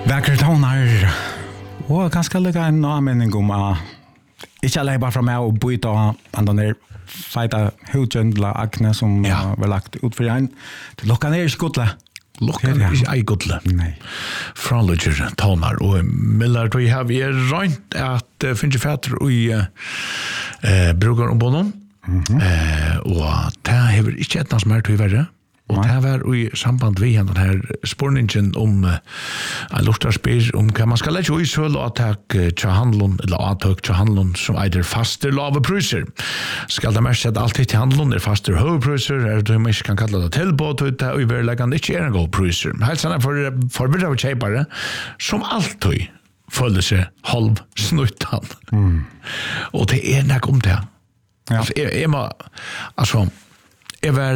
Vackert tonar. Och ganska lika en användning om att inte alla bara fram och byta den där fighta hudgendla akne som var lagt ut för en. Det lockar ner skotla. Lockar är godle. Nej. Fralger tonar och Miller då har vi rent att finna fatter i brukar om bonon. Och det har inte ett något mer till värre. Och det var i samband med den här spårningen om en luftarspir om hva man skal lägga i söl och attack till handlon eller attack till handlon som är faster lave priser. Skal det mest att alltid till handlon faster högpriser är det man kan kalla det tillbud och det är verkligen inte är god priser. Helt såna för vidare köpare som alltid följer sig halv snuttan. Och det är när kom det. Alltså är man alltså är